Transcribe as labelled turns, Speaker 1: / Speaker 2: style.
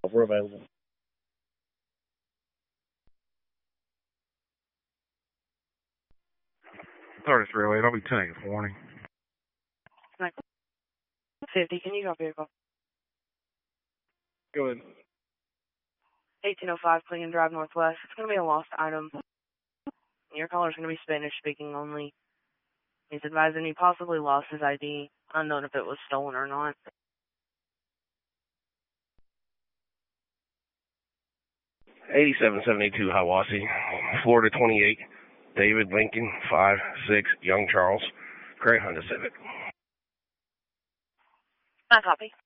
Speaker 1: We're available.
Speaker 2: 3308, I'll be 10 for warning.
Speaker 3: 50, can you drop vehicle?
Speaker 1: Go ahead.
Speaker 3: 1805 Clingan Drive Northwest. It's going to be a lost item. Your caller's going to be Spanish speaking only. He's advising he possibly lost his ID, unknown if it was stolen or not.
Speaker 1: $87.72 Hiawassee, Florida 28, David Lincoln 56, Young Charles, Gray Honda Civic.
Speaker 3: I copy.